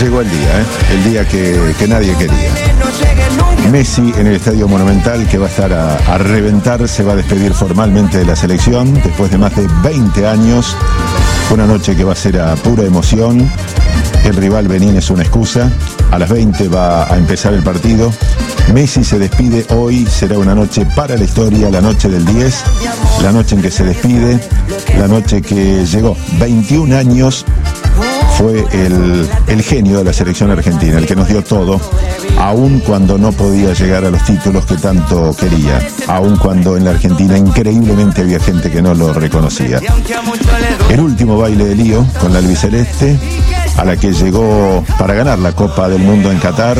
llegó el día que nadie quería. Messi en el Estadio Monumental, que va a estar a reventar, se va a despedir formalmente de la selección después de más de 20 años. Una noche que va a ser a pura emoción. El rival Benín es una excusa. A las 20 va a empezar el partido. Messi se despide hoy, será una noche para la historia, la noche del 10, la noche en que se despide, la noche que llegó. 21 años fue el genio de la selección argentina, el que nos dio todo, aun cuando no podía llegar a los títulos que tanto quería, aun cuando en la Argentina increíblemente había gente que no lo reconocía. El último baile de Lío con la albiceleste, a la que llegó para ganar la Copa del Mundo en Qatar,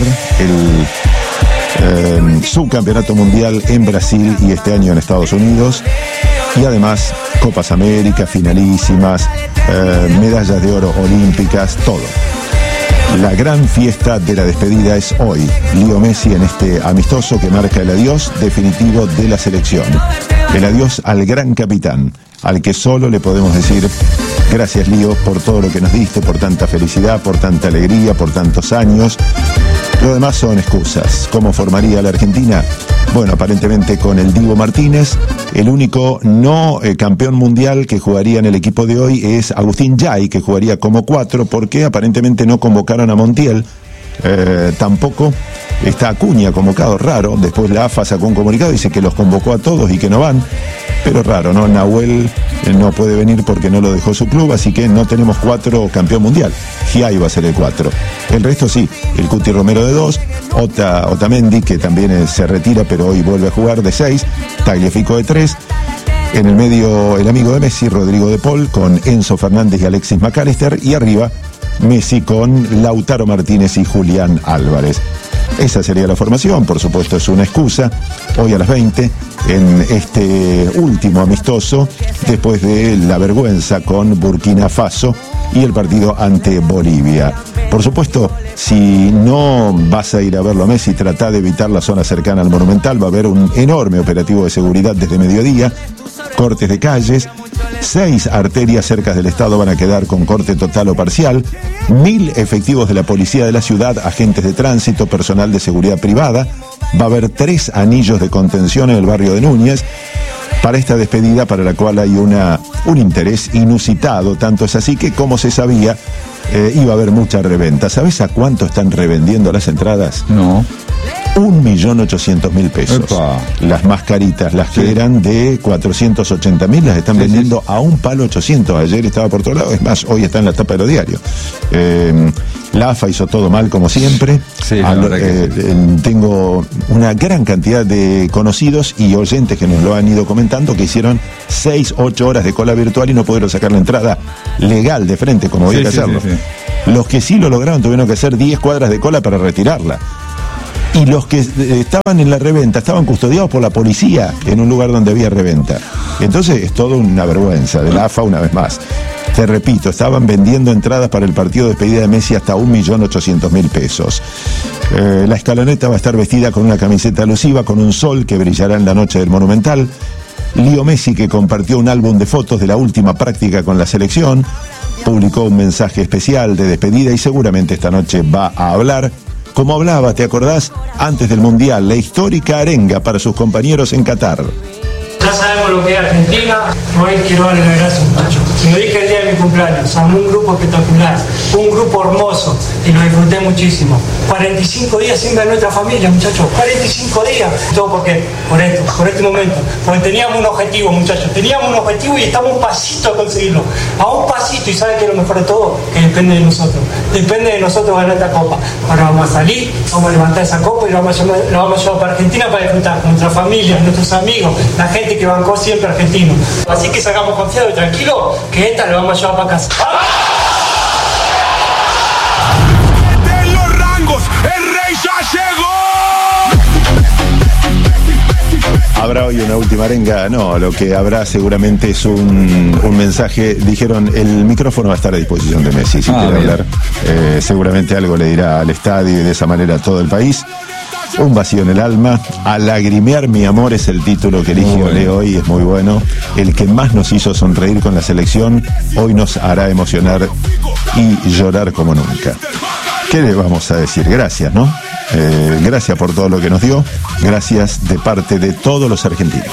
subcampeonato mundial en Brasil y este año en Estados Unidos, y además Copas América, finalísimas, medallas de oro olímpicas, todo. La gran fiesta de la despedida es hoy. Lío Messi en este amistoso que marca el adiós definitivo de la selección. El adiós al gran capitán, al que solo le podemos decir: gracias, Lío, por todo lo que nos diste, por tanta felicidad, por tanta alegría, por tantos años. Lo demás son excusas. ¿Cómo formaría la Argentina? Bueno, aparentemente con el Dibu Martínez. El único no campeón mundial que jugaría en el equipo de hoy es Agustín Yay, que jugaría como 4, porque aparentemente no convocaron a Montiel. Tampoco está Acuña convocado, raro. Después la AFA sacó un comunicado y dice que los convocó a todos y que no van. Pero raro, ¿no? Nahuel no puede venir porque no lo dejó su club, así que no tenemos 4 campeón mundial. Giai va a ser el 4. El resto sí, el Cuti Romero de 2, Otamendi, que también se retira pero hoy vuelve a jugar, de 6, Tagliafico de 3. En el medio el amigo de Messi, Rodrigo de Paul, con Enzo Fernández y Alexis McAllister, y arriba Messi con Lautaro Martínez y Julián Álvarez. Esa sería la formación, por supuesto es una excusa. Hoy a las 20, en este último amistoso, después de la vergüenza con Burkina Faso y el partido ante Bolivia. Por supuesto, si no vas a ir a verlo a Messi, trata de evitar la zona cercana al Monumental. Va a haber un enorme operativo de seguridad desde mediodía, cortes de calles. 6 arterias cercas del estado van a quedar con corte total o parcial. 1000 efectivos de la policía de la ciudad, agentes de tránsito, personal de seguridad privada. Va a haber 3 anillos de contención en el barrio de Núñez para esta despedida, para la cual hay un interés inusitado. Tanto es así que, como se sabía, iba a haber mucha reventa. ¿Sabes a cuánto están revendiendo las entradas? No. 1.800.000 pesos. Epa. Las más caritas, las que eran de 480.000, las están vendiendo a un palo 800. Ayer estaba por otro lado, es más, hoy está en la tapa de los diarios. La AFA hizo todo mal, como siempre. Sí, tengo una gran cantidad de conocidos y oyentes que nos lo han ido comentando, que hicieron 6-8 horas de cola virtual y no pudieron sacar la entrada legal de frente, como había que hacerlo. Los que sí lo lograron tuvieron que hacer 10 cuadras de cola para retirarla. Y los que estaban en la reventa estaban custodiados por la policía en un lugar donde había reventa. Entonces es todo una vergüenza de la AFA una vez más. Te repito, estaban vendiendo entradas para el partido de despedida de Messi hasta 1.800.000 pesos. La escaloneta va a estar vestida con una camiseta alusiva, con un sol que brillará en la noche del Monumental. Lío Messi, que compartió un álbum de fotos de la última práctica con la selección, publicó un mensaje especial de despedida y seguramente esta noche va a hablar. Como hablaba, ¿te acordás? Antes del Mundial, la histórica arenga para sus compañeros en Qatar. Ya sabemos lo que es Argentina, hoy quiero darle las gracias, muchachos. Lo dije el día de mi cumpleaños, armé un grupo espectacular, un grupo hermoso y lo disfruté muchísimo. 45 días sin ver a nuestra familia, muchachos, 45 días. ¿Todo por qué? Por este momento. Porque teníamos un objetivo, muchachos, y estamos un pasito a conseguirlo. A un pasito, y ¿saben qué es lo mejor de todo? Que depende de nosotros. Depende de nosotros ganar esta copa. Ahora vamos a salir, vamos a levantar esa copa y la vamos a llevar para Argentina para disfrutar con nuestra familia, nuestros amigos, la gente que bancó siempre argentino. Así que salgamos confiados y tranquilos, que esta la vamos a llevar para casa. De los rangos, el rey ya llegó. ¿Habrá hoy una última arenga? No, lo que habrá seguramente es un mensaje. Dijeron, el micrófono va a estar a disposición de Messi, si quiere hablar. Seguramente algo le dirá al estadio y de esa manera a todo el país. Un vacío en el alma, a lagrimear mi amor es el título que eligió Leo hoy, es muy bueno. El que más nos hizo sonreír con la selección, hoy nos hará emocionar y llorar como nunca. ¿Qué le vamos a decir? Gracias, ¿no? Gracias por todo lo que nos dio. Gracias de parte de todos los argentinos.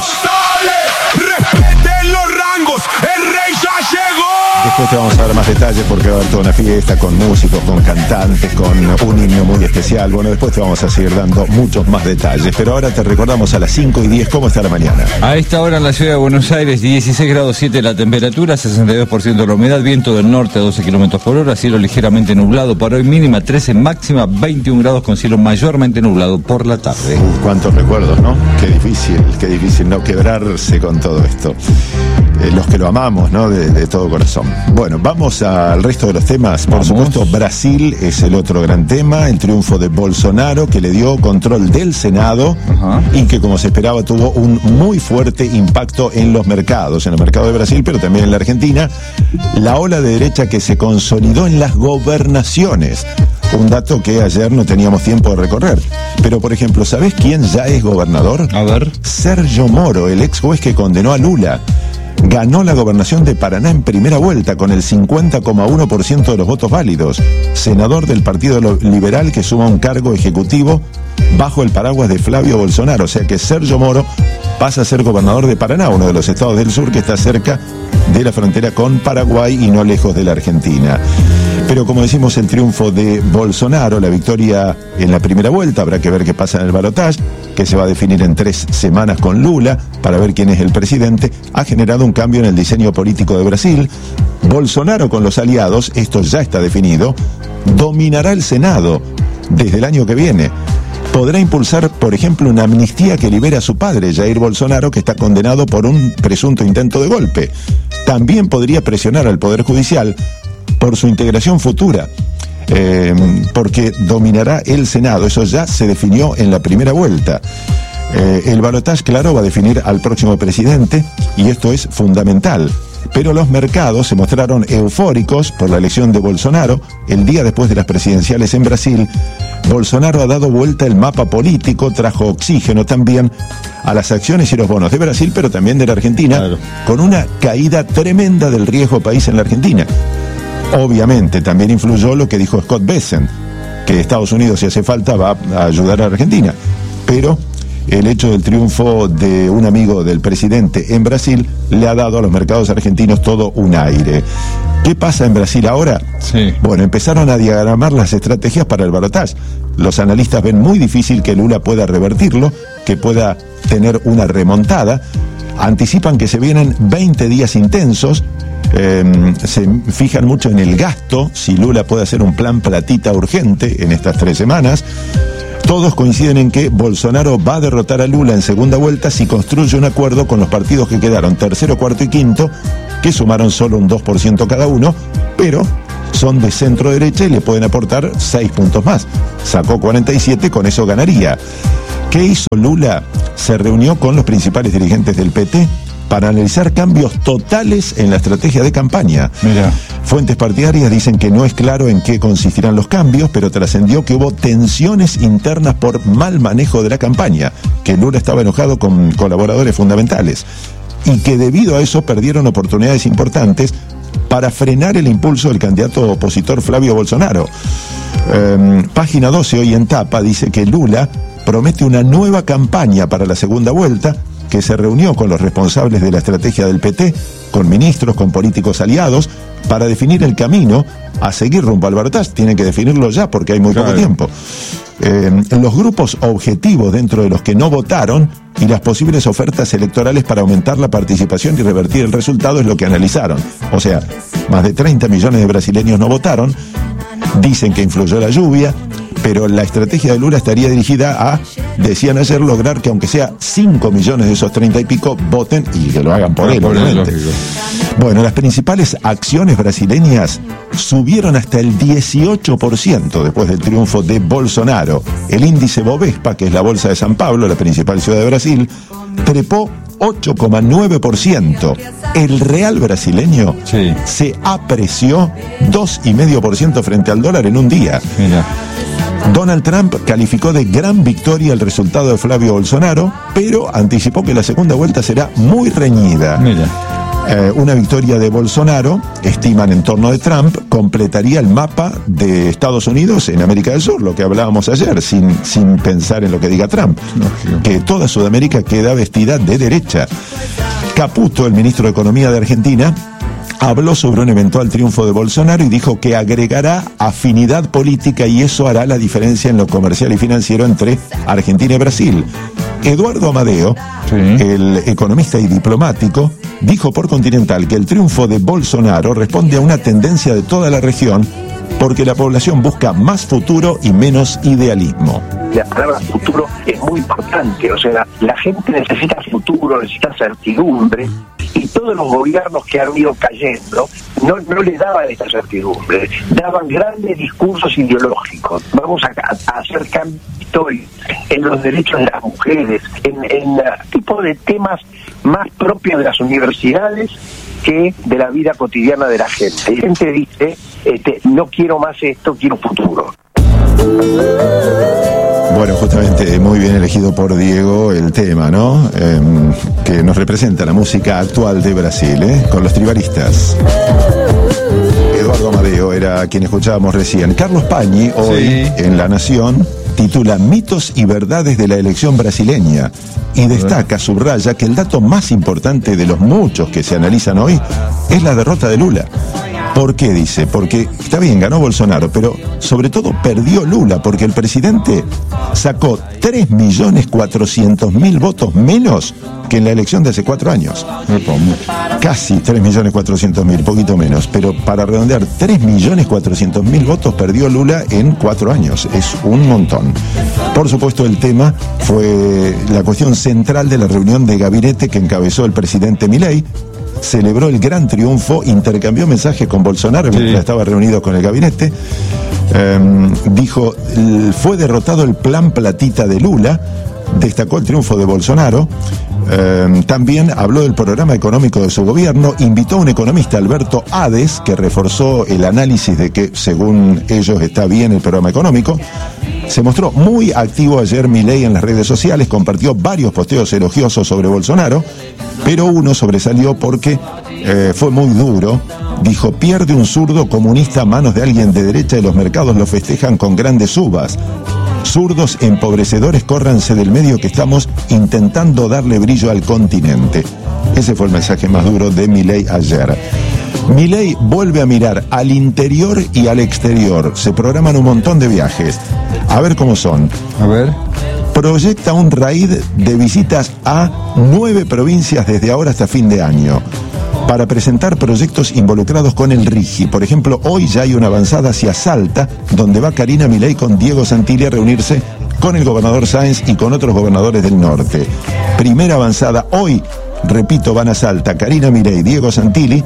Respeten los rangos, el rey ya llegó. Después te vamos a dar más detalles porque va a haber toda una fiesta con músicos, con cantantes, con un himno muy especial. Bueno, después te vamos a seguir dando muchos más detalles. Pero ahora te recordamos a las 5:10 cómo está la mañana. A esta hora en la ciudad de Buenos Aires, 16 grados 7 la temperatura, 62% la humedad, viento del norte a 12 kilómetros por hora, cielo ligeramente nublado para hoy, mínima 13, máxima 21 grados con cielo mayormente nublado por la tarde. Cuántos recuerdos, ¿no? Qué difícil no quebrarse con todo esto. Los que lo amamos, ¿no? De todo corazón. Bueno, vamos al resto de los temas. Por supuesto, Brasil es el otro gran tema, el triunfo de Bolsonaro, que le dio control del Senado y que, como se esperaba, tuvo un muy fuerte impacto en los mercados, en el mercado de Brasil, pero también en la Argentina. La ola de derecha que se consolidó en las gobernaciones. Un dato que ayer no teníamos tiempo de recorrer. Pero, por ejemplo, ¿sabés quién ya es gobernador? A ver. Sergio Moro, el ex juez que condenó a Lula. Ganó la gobernación de Paraná en primera vuelta con el 50,1% de los votos válidos. Senador del Partido Liberal que suma un cargo ejecutivo bajo el paraguas de Flavio Bolsonaro. O sea que Sergio Moro pasa a ser gobernador de Paraná, uno de los estados del sur que está cerca de la frontera con Paraguay y no lejos de la Argentina. Pero como decimos, el triunfo de Bolsonaro, la victoria en la primera vuelta, habrá que ver qué pasa en el balotaje, que se va a definir en 3 semanas con Lula, para ver quién es el presidente, ha generado un cambio en el diseño político de Brasil. Bolsonaro con los aliados, esto ya está definido, dominará el Senado desde el año que viene. Podrá impulsar, por ejemplo, una amnistía que libere a su padre, Jair Bolsonaro, que está condenado por un presunto intento de golpe. También podría presionar al Poder Judicial por su integración futura, porque dominará el Senado. Eso ya se definió en la primera vuelta. El balotaje, claro, va a definir al próximo presidente y esto es fundamental. Pero los mercados se mostraron eufóricos por la elección de Bolsonaro. El día después de las presidenciales en Brasil, Bolsonaro ha dado vuelta el mapa político, trajo oxígeno también a las acciones y los bonos de Brasil, pero también de la Argentina, claro, con una caída tremenda del riesgo país en la Argentina. Obviamente también influyó lo que dijo Scott Bessent, que Estados Unidos, si hace falta, va a ayudar a la Argentina. Pero el hecho del triunfo de un amigo del presidente en Brasil le ha dado a los mercados argentinos todo un aire. ¿Qué pasa en Brasil ahora? Sí. Bueno, empezaron a diagramar las estrategias para el balotaje. Los analistas ven muy difícil que Lula pueda revertirlo, que pueda tener una remontada. Anticipan que se vienen 20 días intensos. Se fijan mucho en el gasto, si Lula puede hacer un plan platita urgente en estas 3 semanas. Todos coinciden en que Bolsonaro va a derrotar a Lula en segunda vuelta si construye un acuerdo con los partidos que quedaron tercero, cuarto y quinto, que sumaron solo un 2% cada uno, pero son de centro derecha y le pueden aportar 6 puntos más. Sacó 47, con eso ganaría. ¿Qué hizo Lula? Se reunió con los principales dirigentes del PT para analizar cambios totales en la estrategia de campaña. Mira. Fuentes partidarias dicen que no es claro en qué consistirán los cambios, pero trascendió que hubo tensiones internas por mal manejo de la campaña, que Lula estaba enojado con colaboradores fundamentales y que debido a eso perdieron oportunidades importantes para frenar el impulso del candidato opositor Flavio Bolsonaro. Página 12 hoy en tapa dice que Lula promete una nueva campaña para la segunda vuelta, que se reunió con los responsables de la estrategia del PT, con ministros, con políticos aliados, para definir el camino a seguir rumbo al balotaje. Tienen que definirlo ya porque hay muy poco tiempo. Los grupos objetivos dentro de los que no votaron y las posibles ofertas electorales para aumentar la participación y revertir el resultado es lo que analizaron. O sea, más de 30 millones de brasileños no votaron. Dicen que influyó la lluvia, pero la estrategia de Lula estaría dirigida a, decían ayer, lograr que aunque sea 5 millones de esos 30 y pico voten y que lo hagan por él, obviamente. Bueno, las principales acciones brasileñas subieron hasta el 18% después del triunfo de Bolsonaro. El índice Bovespa, que es la bolsa de San Pablo, la principal ciudad de Brasil, trepó 8,9%. El real brasileño se apreció 2,5% frente al dólar en un día. Mira. Donald Trump calificó de gran victoria el resultado de Flavio Bolsonaro, pero anticipó que la segunda vuelta será muy reñida. Mira. Una victoria de Bolsonaro, estiman en torno de Trump, completaría el mapa de Estados Unidos en América del Sur, lo que hablábamos ayer, sin pensar en lo que diga Trump, que toda Sudamérica queda vestida de derecha. Caputo, el ministro de Economía de Argentina, habló sobre un eventual triunfo de Bolsonaro y dijo que agregará afinidad política y eso hará la diferencia en lo comercial y financiero entre Argentina y Brasil. Eduardo Amadeo, el economista y diplomático, dijo por Continental que el triunfo de Bolsonaro responde a una tendencia de toda la región porque la población busca más futuro y menos idealismo. La palabra futuro es muy importante, o sea, la gente necesita futuro, necesita certidumbre, y todos los gobiernos que han ido cayendo no le daban esta certidumbre, daban grandes discursos ideológicos. Vamos a hacer cambios históricos en los derechos de las mujeres, en tipo de temas más propios de las universidades que de la vida cotidiana de la gente. La gente dice, no quiero más esto, quiero futuro. Bueno, justamente muy bien elegido por Diego el tema, ¿no? Que nos representa la música actual de Brasil, con los tribalistas. Eduardo Amadeo era quien escuchábamos recién. Carlos Pañi, hoy en La Nación, titula Mitos y verdades de la elección brasileña y destaca, subraya, que el dato más importante de los muchos que se analizan hoy es la derrota de Lula. ¿Por qué? Dice, porque está bien, ganó Bolsonaro, pero sobre todo perdió Lula, porque el presidente sacó 3.400.000 votos menos que en la elección de hace 4 años. Casi 3.400.000, poquito menos, pero para redondear, 3.400.000 votos perdió Lula en 4 años. Es un montón. Por supuesto, el tema fue la cuestión central de la reunión de gabinete que encabezó el presidente Milei. Celebró el gran triunfo, intercambió mensajes con Bolsonaro mientras estaba reunido con el gabinete. Dijo, fue derrotado el plan platita de Lula, destacó el triunfo de Bolsonaro. También habló del programa económico de su gobierno, invitó a un economista, Alberto Hades, que reforzó el análisis de que, según ellos, está bien el programa económico. Se mostró muy activo ayer Milei en las redes sociales, compartió varios posteos elogiosos sobre Bolsonaro, pero uno sobresalió porque fue muy duro. Dijo, pierde un zurdo comunista a manos de alguien de derecha y los mercados lo festejan con grandes uvas. Zurdos empobrecedores, córranse del medio que estamos intentando darle brillo al continente. Ese fue el mensaje más duro de Milei ayer. Milei vuelve a mirar al interior y al exterior. Se programan un montón de viajes. A ver cómo son. A ver. Proyecta un raid de visitas a 9 provincias desde ahora hasta fin de año, para presentar proyectos involucrados con el RIGI. Por ejemplo, hoy ya hay una avanzada hacia Salta, donde va Karina Milei con Diego Santilli a reunirse con el gobernador Sáenz y con otros gobernadores del norte. Primera avanzada hoy, repito, van a Salta Karina Milei, Diego Santilli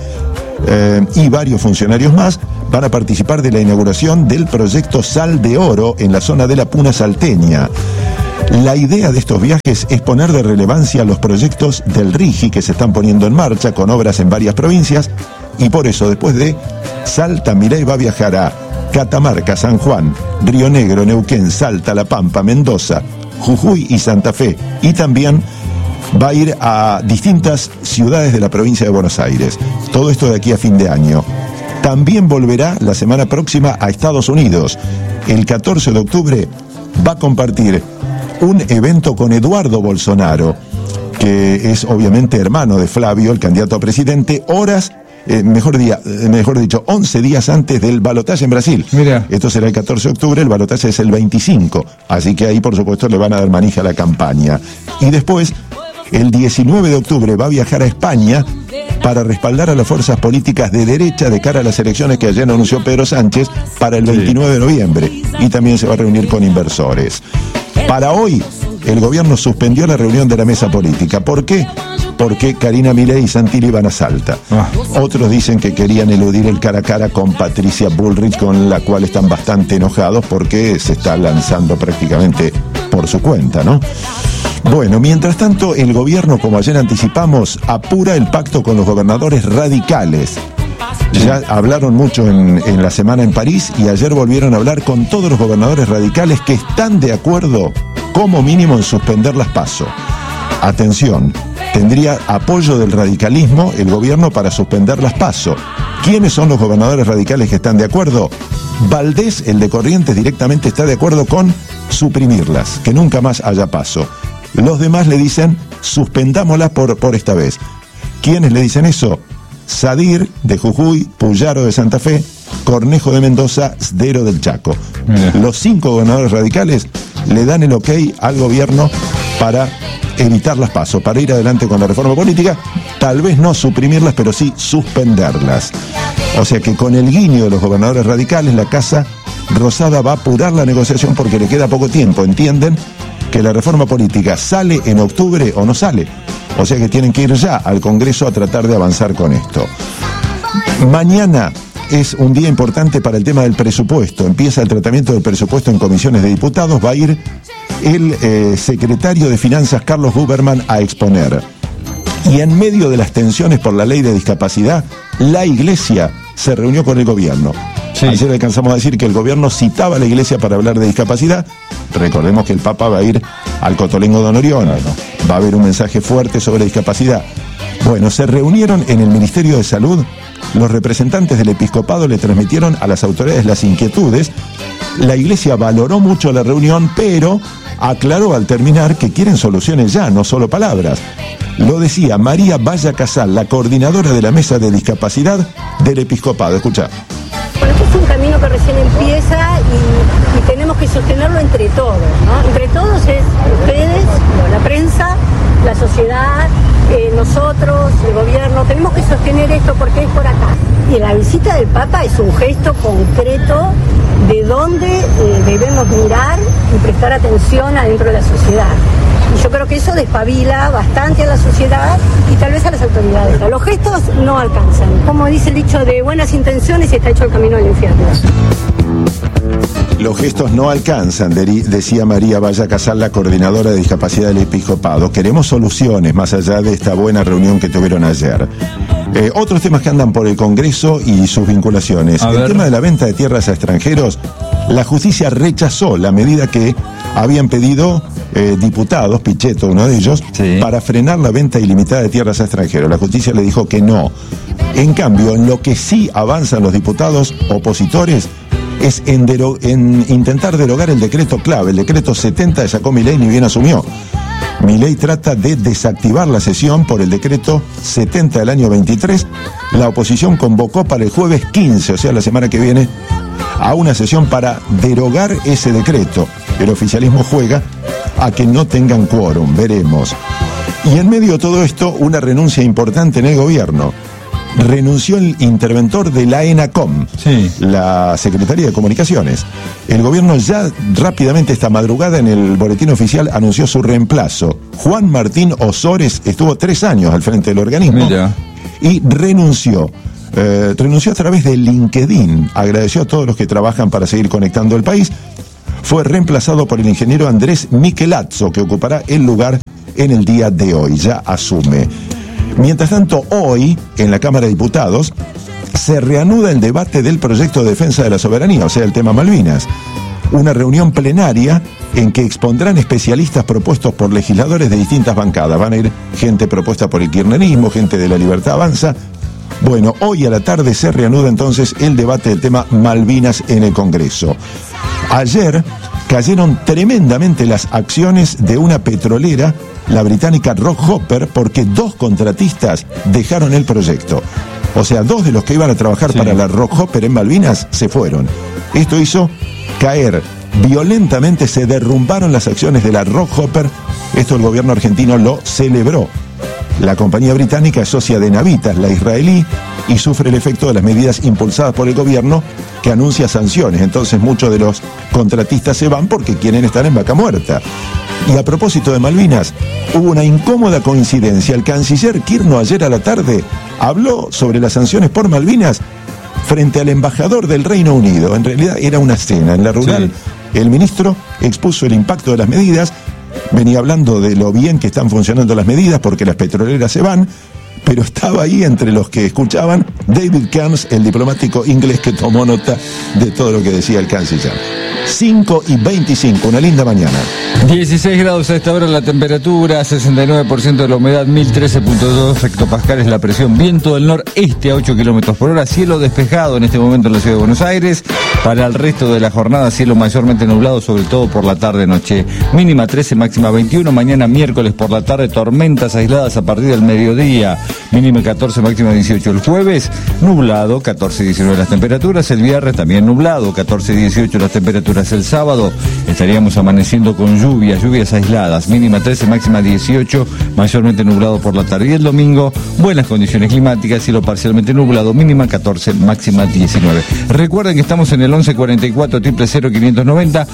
y varios funcionarios más. Van a participar de la inauguración del proyecto Sal de Oro en la zona de la Puna salteña. La idea de estos viajes es poner de relevancia los proyectos del RIGI que se están poniendo en marcha con obras en varias provincias, y por eso después de Salta, Milei va a viajar a Catamarca, San Juan, Río Negro, Neuquén, Salta, La Pampa, Mendoza, Jujuy y Santa Fe, y también va a ir a distintas ciudades de la provincia de Buenos Aires. Todo esto de aquí a fin de año. También volverá la semana próxima a Estados Unidos. El 14 de octubre va a compartir un evento con Eduardo Bolsonaro, que es obviamente hermano de Flavio, el candidato a presidente, mejor dicho, 11 días antes del balotaje en Brasil. Mira. Esto será el 14 de octubre, el balotaje es el 25, así que ahí por supuesto le van a dar manija a la campaña. Y después, el 19 de octubre va a viajar a España para respaldar a las fuerzas políticas de derecha de cara a las elecciones que ayer anunció Pedro Sánchez para el 29 de noviembre, y también se va a reunir con inversores. Para hoy, el gobierno suspendió la reunión de la mesa política. ¿Por qué? Porque Karina Milei y Santilli van a Salta. Otros dicen que querían eludir el cara a cara con Patricia Bullrich, con la cual están bastante enojados porque se está lanzando prácticamente por su cuenta, ¿no? Bueno, mientras tanto, el gobierno, como ayer anticipamos, apura el pacto con los gobernadores radicales. Ya hablaron mucho en la semana en París y ayer volvieron a hablar con todos los gobernadores radicales que están de acuerdo, como mínimo, en suspender las PASO. Atención, tendría apoyo del radicalismo el gobierno para suspender las PASO. ¿Quiénes son los gobernadores radicales que están de acuerdo? Valdés, el de Corrientes, directamente está de acuerdo con suprimirlas, que nunca más haya PASO. Los demás le dicen, suspendámoslas por esta vez. ¿Quiénes le dicen eso? Sadir, de Jujuy, Puyaro, de Santa Fe, Cornejo, de Mendoza, Sdero, del Chaco. Los 5 gobernadores radicales le dan el ok al gobierno para evitar las PASO, para ir adelante con la reforma política, tal vez no suprimirlas, pero sí suspenderlas. O sea que con el guiño de los gobernadores radicales, la Casa Rosada va a apurar la negociación porque le queda poco tiempo. Entienden que la reforma política sale en octubre o no sale. O sea que tienen que ir ya al Congreso a tratar de avanzar con esto. Mañana es un día importante para el tema del presupuesto. Empieza el tratamiento del presupuesto en comisiones de diputados. Va a ir el secretario de Finanzas, Carlos Huberman, a exponer. Y en medio de las tensiones por la ley de discapacidad, la Iglesia se reunió con el gobierno. Sí. Ayer alcanzamos a decir que el gobierno citaba a la Iglesia para hablar de discapacidad. Recordemos que el Papa va a ir al Cotolengo Don Orión. Va a haber un mensaje fuerte sobre discapacidad. Bueno, se reunieron en el Ministerio de Salud. Los representantes del episcopado le transmitieron a las autoridades las inquietudes. La Iglesia valoró mucho la reunión, pero aclaró al terminar que quieren soluciones ya, no solo palabras. Lo decía María Valla Casal, la coordinadora de la Mesa de Discapacidad del episcopado. Escuchá. Bueno, este es un camino que recién empieza y tenemos que sostenerlo entre todos, ¿no? Entre todos es ustedes, la prensa, la sociedad, nosotros, el gobierno. Tenemos que sostener esto porque es por acá. Y la visita del Papa es un gesto concreto de dónde debemos mirar y prestar atención adentro de la sociedad. Y yo creo que eso despabila bastante a la sociedad y tal vez a las autoridades. Los gestos no alcanzan. Como dice el dicho, de buenas intenciones está hecho el camino al infierno. Los gestos no alcanzan, decía María Valla Casal, la coordinadora de discapacidad del episcopado. Queremos soluciones más allá de esta buena reunión que tuvieron ayer. Otros temas que andan por el Congreso y sus vinculaciones. El tema de la venta de tierras a extranjeros, la justicia rechazó la medida que habían pedido diputados, Pichetto, uno de ellos, sí, para frenar la venta ilimitada de tierras a extranjeros. La justicia le dijo que no. En cambio, en lo que sí avanzan los diputados opositores es en intentar derogar el decreto clave, el decreto 70 que sacó Milei ni bien asumió. Milei trata de desactivar la sesión por el decreto 70 del año 23. La oposición convocó para el jueves 15, o sea, la semana que viene, a una sesión para derogar ese decreto. El oficialismo juega a que no tengan quórum, veremos. Y en medio de todo esto, una renuncia importante en el gobierno. Renunció el interventor de la ENACOM, sí, la Secretaría de Comunicaciones. El gobierno ya rápidamente esta madrugada en el boletín oficial anunció su reemplazo. Juan Martín Osores estuvo 3 años al frente del organismo. Mira. Y renunció. Renunció a través de LinkedIn. Agradeció a todos los que trabajan para seguir conectando el país. Fue reemplazado por el ingeniero Andrés Michelazzo, que ocupará el lugar en el día de hoy. Ya asume. Mientras tanto, hoy, en la Cámara de Diputados, se reanuda el debate del proyecto de defensa de la soberanía, o sea, el tema Malvinas. Una reunión plenaria en que expondrán especialistas propuestos por legisladores de distintas bancadas. Van a ir gente propuesta por el kirchnerismo, gente de La Libertad Avanza. Bueno, hoy a la tarde se reanuda entonces el debate del tema Malvinas en el Congreso. Ayer cayeron tremendamente las acciones de una petrolera, la británica Rockhopper, porque 2 contratistas dejaron el proyecto. O sea, 2 de los que iban a trabajar para la Rockhopper en Malvinas se fueron. Esto hizo caer violentamente, se derrumbaron las acciones de la Rockhopper. Esto el gobierno argentino lo celebró. La compañía británica es socia de Navitas, la israelí, y sufre el efecto de las medidas impulsadas por el gobierno que anuncia sanciones. Entonces muchos de los contratistas se van porque quieren estar en vaca muerta. Y a propósito de Malvinas, hubo una incómoda coincidencia. El canciller Kirchner ayer a la tarde habló sobre las sanciones por Malvinas frente al embajador del Reino Unido. En realidad era una cena en la rural. Sí. El ministro expuso el impacto de las medidas. Venía hablando de lo bien que están funcionando las medidas porque las petroleras se van, pero estaba ahí entre los que escuchaban David Cairns, el diplomático inglés que tomó nota de todo lo que decía el canciller. 5:25, una linda mañana. 16 grados a esta hora la temperatura, 69% de la humedad, 1013.2 hectopascales la presión, viento del noreste a 8 kilómetros por hora, cielo despejado en este momento en la ciudad de Buenos Aires. Para el resto de la jornada, cielo mayormente nublado, sobre todo por la tarde-noche. Mínima 13, máxima 21. Mañana miércoles por la tarde, tormentas aisladas a partir del mediodía. Mínima 14, máxima 18. El jueves, nublado, 14-19 las temperaturas. El viernes también nublado, 14-18 las temperaturas. El sábado estaríamos amaneciendo con lluvias aisladas. Mínima 13, máxima 18. Mayormente nublado por la tarde. Y el domingo, buenas condiciones climáticas, cielo parcialmente nublado. Mínima 14, máxima 19. Recuerden que estamos en el 1144-000-590,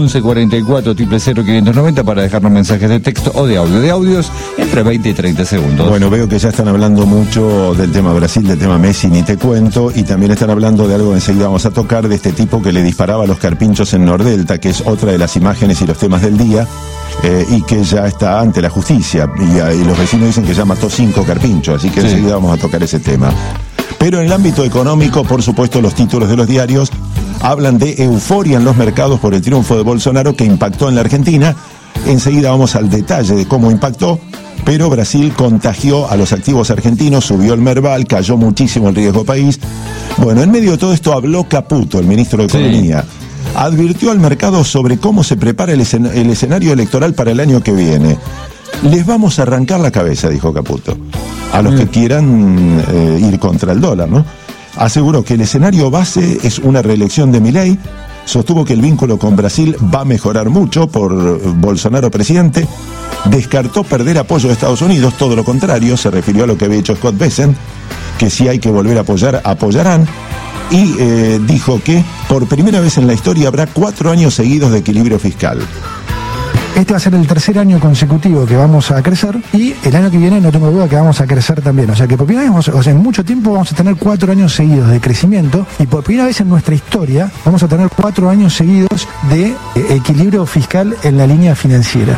1144-000-590 para dejarnos mensajes de texto o de audio. De audios entre 20 y 30 segundos. Bueno, veo que ya están hablando mucho del tema Brasil, del tema Messi, ni te cuento, y también están hablando de algo que enseguida vamos a tocar, de este tipo que le disparaba a los carpinchos en Nordelta, que es otra de las imágenes y los temas del día, y que ya está ante la justicia, y los vecinos dicen que ya mató 5 carpinchos, así que sí, enseguida vamos a tocar ese tema. Pero en el ámbito económico, por supuesto, los títulos de los diarios hablan de euforia en los mercados por el triunfo de Bolsonaro que impactó en la Argentina. Enseguida vamos al detalle de cómo impactó, pero Brasil contagió a los activos argentinos, subió el Merval, cayó muchísimo el riesgo país. Bueno, en medio de todo esto habló Caputo, el ministro de Economía. Sí. Advirtió al mercado sobre cómo se prepara el escenario electoral para el año que viene. Les vamos a arrancar la cabeza, dijo Caputo, a los que quieran ir contra el dólar, ¿no? Aseguró que el escenario base es una reelección de Milei, sostuvo que el vínculo con Brasil va a mejorar mucho por Bolsonaro presidente, descartó perder apoyo de Estados Unidos, todo lo contrario, se refirió a lo que había hecho Scott Bessent, que si hay que volver a apoyar, apoyarán, y dijo que por primera vez en la historia habrá 4 años seguidos de equilibrio fiscal. Este va a ser el tercer año consecutivo que vamos a crecer y el año que viene no tengo duda que vamos a crecer también. O sea que por primera vez, en mucho tiempo vamos a tener 4 años seguidos de crecimiento y por primera vez en nuestra historia vamos a tener 4 años seguidos de equilibrio fiscal en la línea financiera.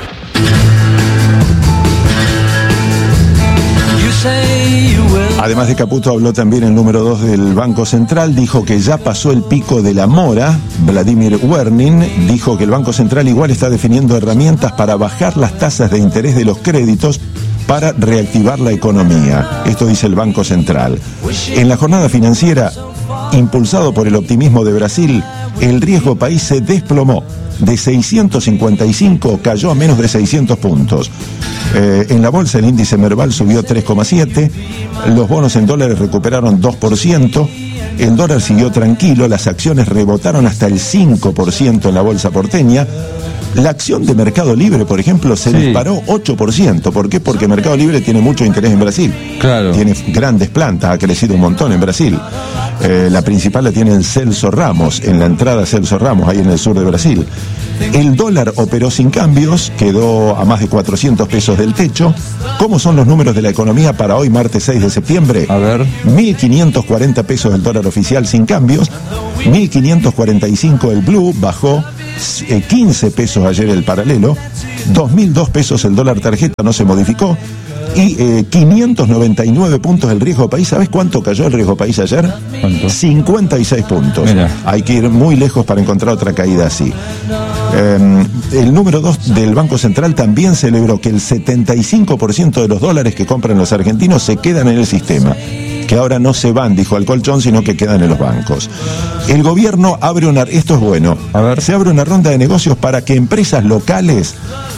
Además de Caputo, habló también el número 2 del Banco Central, dijo que ya pasó el pico de la mora. Vladimir Wernin dijo que el Banco Central igual está definiendo herramientas para bajar las tasas de interés de los créditos para reactivar la economía. Esto dice el Banco Central. En la jornada financiera, impulsado por el optimismo de Brasil, el riesgo país se desplomó. De 655 cayó a menos de 600 puntos. En la bolsa el índice Merval subió 3,7, los bonos en dólares recuperaron 2%, el dólar siguió tranquilo, las acciones rebotaron hasta el 5% en la bolsa porteña. La acción de Mercado Libre, por ejemplo, se disparó 8%. ¿Por qué? Porque Mercado Libre tiene mucho interés en Brasil. Claro. Tiene grandes plantas, ha crecido un montón en Brasil. La principal la tiene en Celso Ramos, en la entrada Celso Ramos, ahí en el sur de Brasil. El dólar operó sin cambios, quedó a más de 400 pesos del techo. ¿Cómo son los números de la economía para hoy, martes 6 de septiembre? A ver. 1.540 pesos el dólar oficial sin cambios, 1.545 el blue, bajó 15 pesos ayer el paralelo, 2.002 pesos el dólar tarjeta, no se modificó, y 599 puntos el riesgo país. ¿Sabes cuánto cayó el riesgo país ayer? ¿Cuánto? 56 puntos. Mira. Hay que ir muy lejos para encontrar otra caída así. El número 2 del Banco Central también celebró que el 75% de los dólares que compran los argentinos se quedan en el sistema, que ahora no se van, dijo al colchón, sino que quedan en los bancos. El gobierno abre esto es bueno, se abre una ronda de negocios para que empresas locales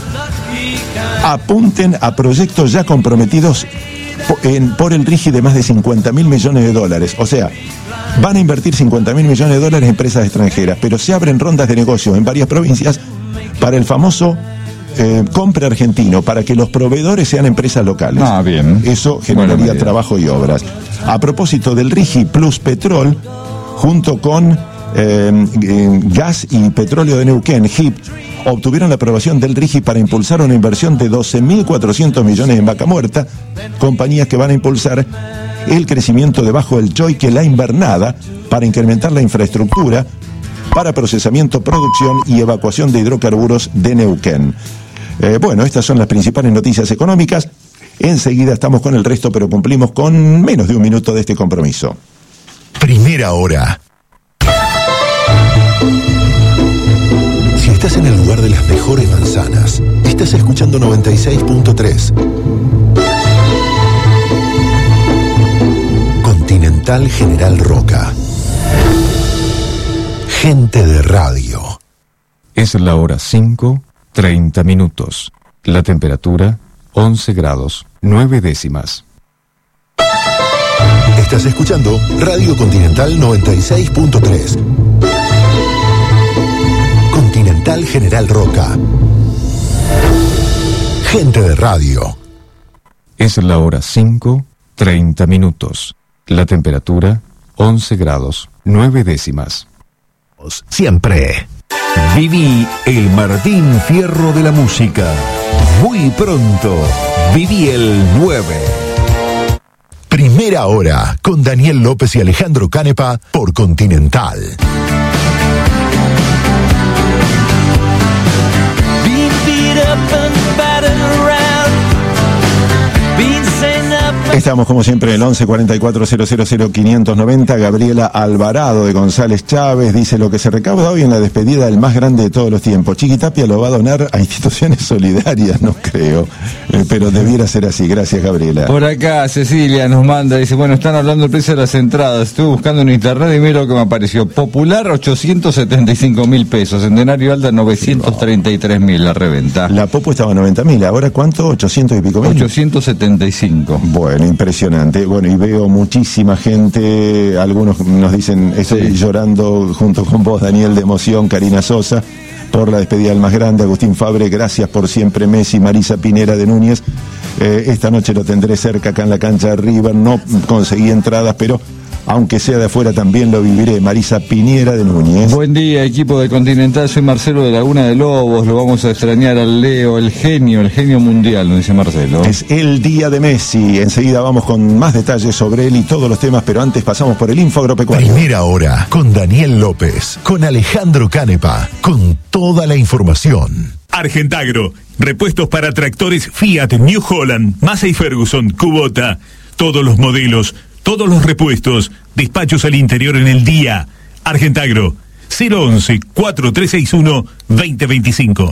apunten a proyectos ya comprometidos por el RIGI de más de 50.000 millones de dólares. O sea, van a invertir 50.000 millones de dólares en empresas extranjeras, pero se abren rondas de negocios en varias provincias para el famoso compra argentino, para que los proveedores sean empresas locales. Bien. Eso generaría trabajo y obras. A propósito del RIGI Plus Petrol, junto con Gas y Petróleo de Neuquén, HIP, obtuvieron la aprobación del RIGI para impulsar una inversión de 12.400 millones en Vaca Muerta, compañías que van a impulsar el crecimiento debajo del choique La Invernada para incrementar la infraestructura para procesamiento, producción y evacuación de hidrocarburos de Neuquén. Bueno, estas son las principales noticias económicas. Enseguida estamos con el resto, pero cumplimos con menos de un minuto de este compromiso. Primera hora. en el lugar de las mejores manzanas. Estás escuchando 96.3. Continental General Roca. Gente de radio. Es la hora 5:30 minutos. La temperatura 11 grados 9 décimas. Estás escuchando Radio Continental 96.3. Continental General Roca. Gente de radio. Es la hora 5:30 minutos. La temperatura 11 grados 9 décimas. Siempre. Viví el Martín Fierro de la música. Muy pronto. Viví el 9. Primera hora con Daniel López y Alejandro Canepa por Continental. Estamos como siempre en el 11 44 000 590. Gabriela Alvarado de González Chávez dice: lo que se recauda hoy en la despedida del más grande de todos los tiempos, Chiquitapia lo va a donar a instituciones solidarias. No creo, pero debiera ser así. Gracias, Gabriela. Por acá Cecilia nos manda, dice: bueno, están hablando del precio de las entradas, estuve buscando en internet y mira lo que me apareció. Popular 875.000 pesos, Centenario Alda 933.000 la reventa. La Popo estaba a 90.000, ahora ¿cuánto? 800 y pico mil. 875. Bueno, impresionante. Bueno, y veo muchísima gente, algunos nos dicen: estoy llorando junto con vos, Daniel, de emoción. Karina Sosa, por la despedida del más grande. Agustín Fabre, gracias por siempre, Messi. Marisa Pinera de Núñez, esta noche lo tendré cerca acá en la cancha de River, no conseguí entradas, pero aunque sea de afuera también lo viviré. Marisa Pinera de Núñez. Buen día, equipo de Continental, soy Marcelo de Laguna de Lobos, lo vamos a extrañar al Leo, el genio mundial, nos dice Marcelo. Es el día de Messi, enseguida vamos con más detalles sobre él y todos los temas, pero antes pasamos por el Info Agropecuario. Primera hora con Daniel López, con Alejandro Canepa, con toda la información. Argentagro, repuestos para tractores Fiat, New Holland, Massey Ferguson, Kubota, todos los modelos, todos los repuestos, despachos al interior en el día. Argentagro, 011-4361-2025.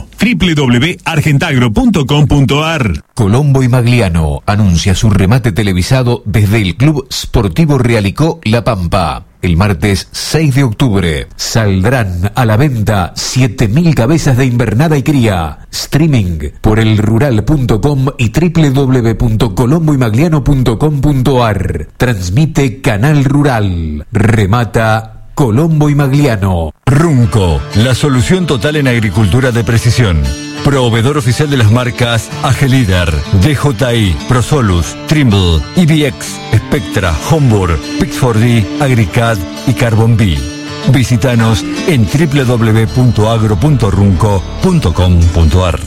www.argentagro.com.ar. Colombo y Magliano anuncia su remate televisado desde el Club Sportivo Realicó La Pampa. El martes 6 de octubre saldrán a la venta 7.000 cabezas de invernada y cría. Streaming por elrural.com y www.colomboymagliano.com.ar. Transmite Canal Rural. Remata Colombo y Magliano. Runco, la solución total en agricultura de precisión. Proveedor oficial de las marcas Agelíder, DJI, Prosolus, Trimble, EBX, Spectra, Homburg, Pix4D, Agricad y Carbon B. Visítanos en www.agro.runco.com.ar.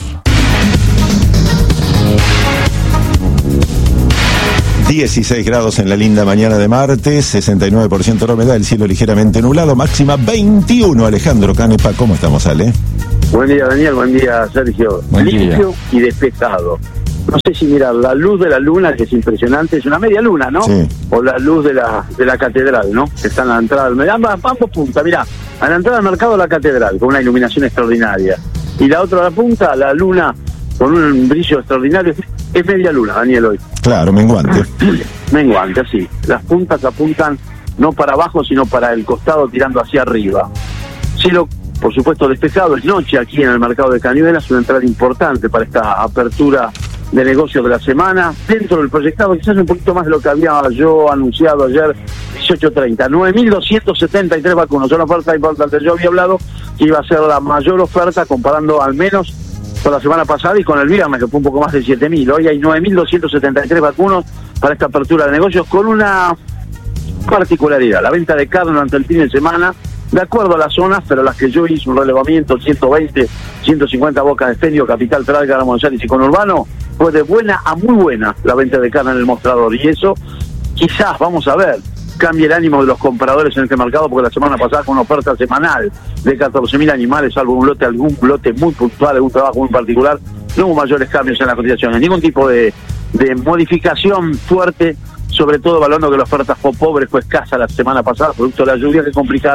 16 grados en la linda mañana de martes, 69% de humedad, el cielo ligeramente nublado, máxima 21. Alejandro Canepa, ¿cómo estamos, Ale? Buen día, Daniel, buen día, Sergio. Buen Limpio día. y despejado. No sé si mirar la luz de la luna, que es impresionante, es una media luna, ¿no? Sí. O la luz de la catedral, ¿no? Que está en la entrada del mercado, ambos puntas, mirá, a la entrada del mercado la catedral, con una iluminación extraordinaria. Y la otra la punta, la luna, con un brillo extraordinario. Es media luna, Daniel, hoy. Claro, menguante. Menguante, sí. Las puntas apuntan no para abajo, sino para el costado, tirando hacia arriba. Cielo, por supuesto, despejado. Es noche aquí en el mercado de Cañuelas, una entrada importante para esta apertura de negocios de la semana. Dentro del proyectado, quizás un poquito más de lo que había yo anunciado ayer, 18:30. 9.273 vacunas. Son ofertas importantes. Yo había hablado que iba a ser la mayor oferta, comparando al menos con la semana pasada y con el viernes, que fue un poco más de 7.000. Hoy hay 9.273 vacunos para esta apertura de negocios, con una particularidad: la venta de carne durante el fin de semana, de acuerdo a las zonas, pero las que yo hice un relevamiento, 120, 150 Bocas de Expendio, Capital Federal, Gran González y conurbano, fue de buena a muy buena la venta de carne en el mostrador, y eso quizás, vamos a ver, cambie el ánimo de los compradores en este mercado, porque la semana pasada con una oferta semanal de 14.000 animales, salvo algún lote muy puntual, algún trabajo muy particular, no hubo mayores cambios en las cotizaciones, ningún tipo de modificación fuerte, sobre todo evaluando que la oferta fue pobre, fue escasa la semana pasada, producto de las lluvias que complicaron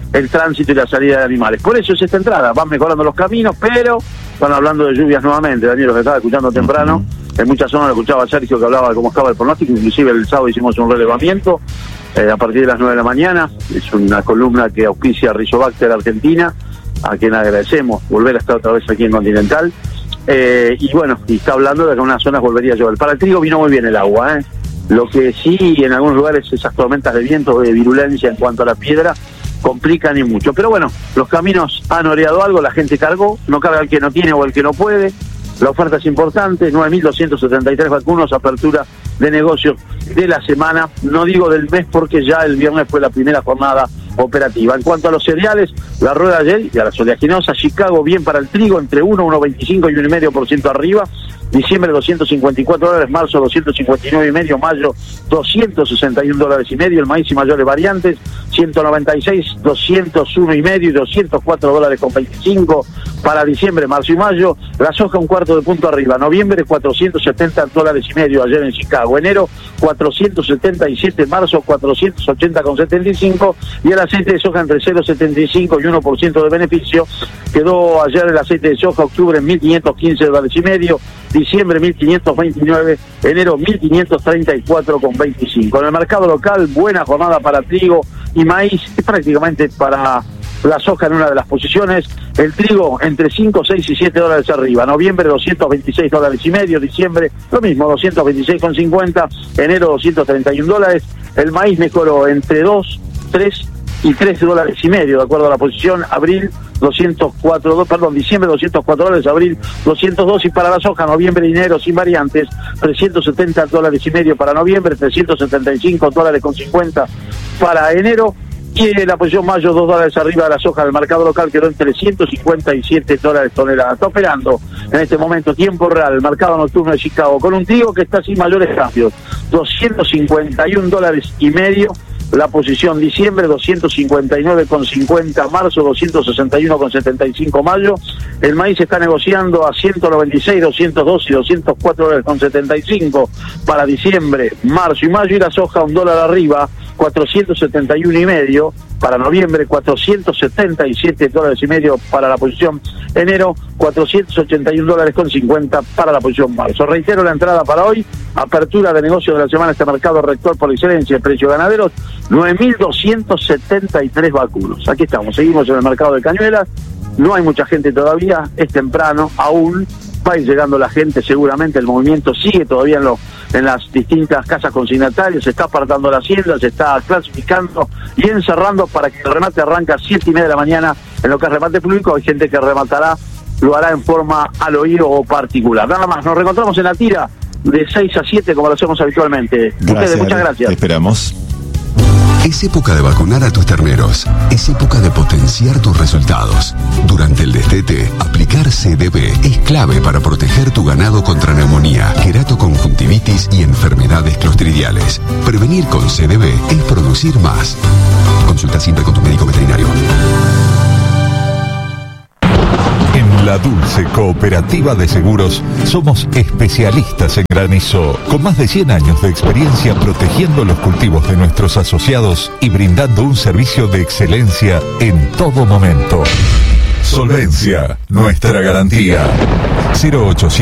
el tránsito y la salida de animales. Por eso es esta entrada, van mejorando los caminos, pero están hablando de lluvias nuevamente. Daniel, lo que estaba escuchando temprano, en muchas zonas lo escuchaba Sergio que hablaba de cómo estaba el pronóstico, inclusive el sábado hicimos un relevamiento a partir de las 9 de la mañana, es una columna que auspicia Rizobacter Argentina, a quien agradecemos volver a estar otra vez aquí en Continental, y bueno, y está hablando de que en unas zonas volvería a llover. Para el trigo vino muy bien el agua, lo que sí en algunos lugares esas tormentas de viento de virulencia en cuanto a la piedra complican y mucho, pero bueno, los caminos han oreado algo, la gente cargó, no carga el que no tiene o el que no puede. La oferta es importante, 9.273 vacunos, apertura de negocios de la semana, no digo del mes porque ya el viernes fue la primera jornada operativa. En cuanto a los cereales, la rueda ayer y a las oleaginosas, Chicago bien para el trigo, entre 1,25 y 1,5% arriba, diciembre $254, marzo $259,5, mayo $261,5, el maíz y mayores variantes, 196, $201,5 y $204,25 para diciembre, marzo y mayo, la soja un cuarto de punto arriba, noviembre $470,5 ayer en Chicago, enero 477, marzo 480,75 y el aceite de soja entre 0,75 y 1% de beneficio, quedó ayer el aceite de soja octubre en $1.515,5, diciembre 1.529, enero 1.534,25. En el mercado local, buena jornada para trigo y maíz, prácticamente para la soja en una de las posiciones, el trigo entre 5, 6 y $7 arriba, noviembre $226,5, diciembre lo mismo, $226,50, enero $231, el maíz mejoró entre 2, 3 y $3,5, de acuerdo a la posición, abril diciembre $204, abril $202 y para la soja, noviembre y enero sin variantes, $370,5 para noviembre, $375,50 para enero. Y en la posición mayo, $2 arriba de la soja del mercado local, quedó en $357 tonelada. Está operando en este momento, tiempo real, el mercado nocturno de Chicago, con un trigo que está sin mayores cambios, $251,5. La posición diciembre, $259,50, marzo, $261,75, mayo. El maíz se está negociando a $196, $202 y $204,75 para diciembre, marzo y mayo. Y la soja $1 arriba, $471,5 para noviembre, $477,5 para la posición enero, $481,50 para la posición marzo. Reitero la entrada para hoy, apertura de negocio de la semana, este mercado rector por excelencia, precio ganaderos, 9.273 vacunos. Aquí estamos, seguimos en el mercado de Cañuelas, no hay mucha gente todavía, es temprano, aún va a ir llegando la gente, seguramente el movimiento sigue todavía en las distintas casas consignatarias, se está apartando la hacienda, se está clasificando y encerrando para que el remate arranque a 7:30 de la mañana en lo que es remate público. Hay gente que rematará, lo hará en forma al oído o particular. Nada más, nos reencontramos en la tira de 6 a 7 como lo hacemos habitualmente. Ustedes, muchas gracias. Te esperamos. Es época de vacunar a tus terneros. Es época de potenciar tus resultados. Durante el destete, aplicar CDB es clave para proteger tu ganado contra neumonía, queratoconjuntivitis y enfermedades clostridiales. Prevenir con CDB es producir más. Consulta siempre con tu médico veterinario. En La Dulce Cooperativa de Seguros somos especialistas en granizo, con más de 100 años de experiencia protegiendo los cultivos de nuestros asociados y brindando un servicio de excelencia en todo momento. Solvencia, nuestra garantía. 0800